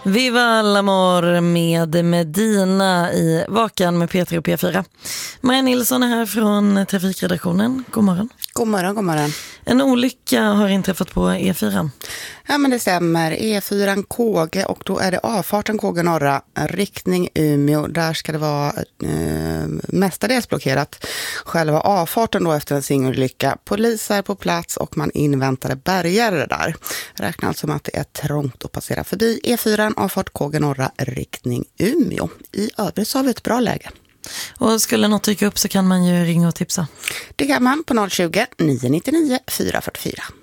Viva l'amor med Medina i Vakan med Peter och P4. Maja Nilsson är här från trafikredaktionen. God morgon. God morgon, god morgon. En olycka har inträffat på E4. Ja, men det stämmer. E4 Kåge, och då är det avfarten Kåge norra, riktning Umeå. Där ska det vara mestadels blockerat. Själva avfarten då efter en singelolycka. Polis är på plats och man inväntade bärgare där. Räknar alltså med att det är trångt att passera förbi E4 avfart Kåge norra, riktning Umeå. I övrigt så har vi ett bra läge. Och skulle något dyka upp så kan man ju ringa och tipsa. Det kan man på 020 999 444.